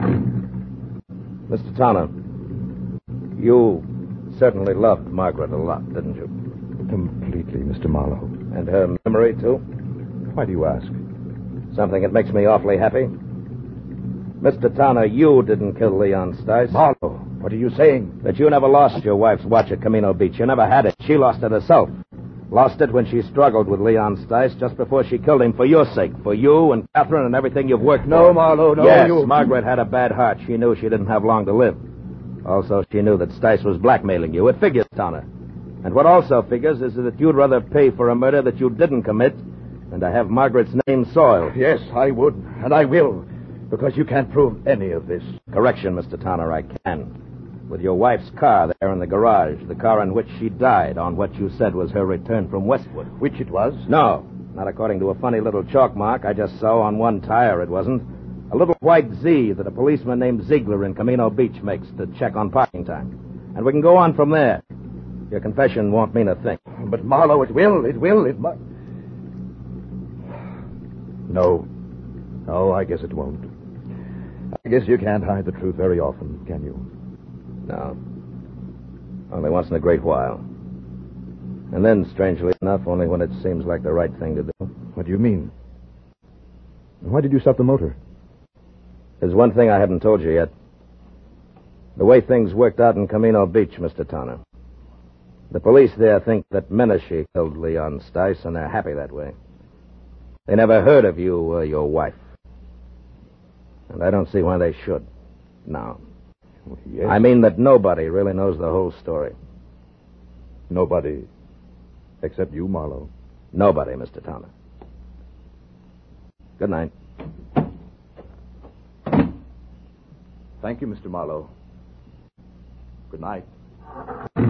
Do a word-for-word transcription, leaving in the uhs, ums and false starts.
Mister Tanner, you certainly loved Margaret a lot, didn't you? Completely, Mister Marlowe. And her memory, too? Why do you ask? Something that makes me awfully happy. Mister Tanner, you didn't kill Leon Stice. Marlowe, what are you saying? That you never lost your wife's watch at Camino Beach. You never had it. She lost it herself. Lost it when she struggled with Leon Stice just before she killed him for your sake. For you and Catherine and everything you've worked No, for. Marlowe, no, yes, you... Margaret had a bad heart. She knew she didn't have long to live. Also, she knew that Stice was blackmailing you. It figures, Tanner. And what also figures is that you'd rather pay for a murder that you didn't commit than to have Margaret's name soiled. Yes, I would, and I will, because you can't prove any of this. Correction, Mister Tanner, I can. With your wife's car there in the garage, the car in which she died on what you said was her return from Westwood. Which it was? No, not according to a funny little chalk mark I just saw on one tire, it wasn't. A little white Z that a policeman named Ziegler in Camino Beach makes to check on parking time. And we can go on from there. Your confession won't mean a thing. But, Marlowe, it will, it will, it must... No. No, I guess it won't. I guess you can't hide the truth very often, can you? No. Only once in a great while. And then, strangely enough, only when it seems like the right thing to do. What do you mean? Why did you stop the motor? There's one thing I haven't told you yet. The way things worked out in Camino Beach, Mister Tanner. The police there think that Menashe killed Leon Stice, and they're happy that way. They never heard of you or your wife. And I don't see why they should. No. Well, yes. I mean that nobody really knows the whole story. Nobody except you, Marlowe. Nobody, Mister Tanner. Good night. Thank you, Mister Marlowe. Good night.